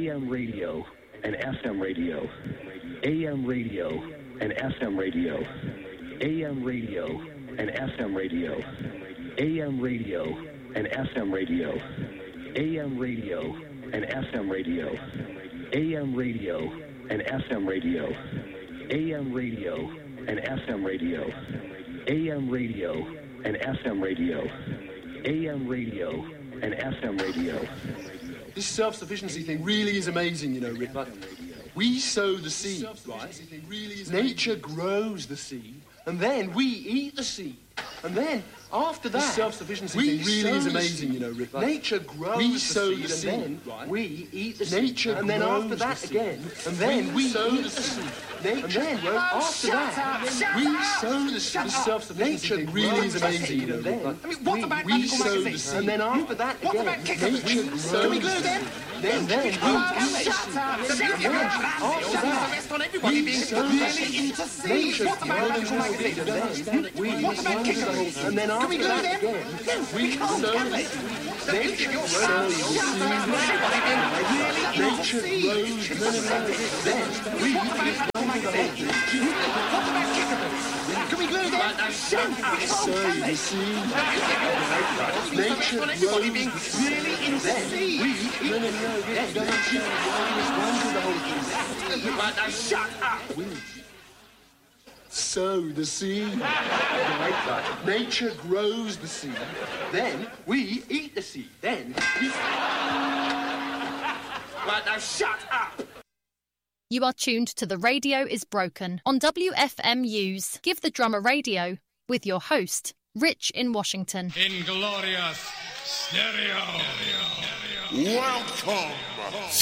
AM radio and FM radio, AM radio and FM radio, AM radio and FM radio, AM radio and FM radio, AM radio and FM radio, AM radio and FM radio, AM radio and FM radio, AM radio and FM radio, AM radio and FM radio. This self-sufficiency thing really is amazing, you know, Rick. But we sow the seed, right? Nature grows the seed, and then we eat the seed. And then, after that, this self-sufficiency thing really is amazing, you know, Rick. But nature grows the seed, and then we eat the seed. Nature and then after that again, and then we sow the seed. Nature and then, after that, we sow the seed. This self-sufficiency thing really is amazing, you know, Rick. But what about we sow the seed. And then after that again, what about kickers? Can we glue them? Then shut up! The rest on everybody being really into seed. What about local magazines? What about kickers? And then can we glue them? We can't, can we? Nature grows. Shut up! Everybody being really into seed. What about local magazines? What about kickers? Can we glue them? Shut up! Nature grows. Everybody being really into seed. Shut up! Sow the seed. Right. Nature grows the seed. Then we eat the seed. Then we... Right, now shut up! You are tuned to The Radio is Broken on WFMU's Give the Drum a Radio with your host, Rich in Washington. In glorious stereo. Welcome